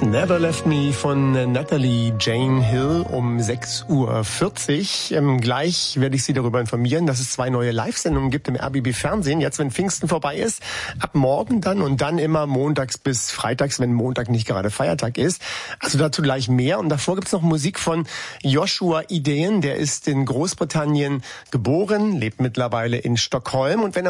Never Left Me von Natalie Jane Hill um 6:40 Uhr. Gleich werde ich Sie darüber informieren, dass es 2 neue Live-Sendungen gibt im RBB Fernsehen. Jetzt, wenn Pfingsten vorbei ist, ab morgen dann und dann immer montags bis freitags, wenn Montag nicht gerade Feiertag ist. Also dazu gleich mehr. Und davor gibt's noch Musik von Joshua Ideen. Der ist in Großbritannien geboren, lebt mittlerweile in Stockholm. Und wenn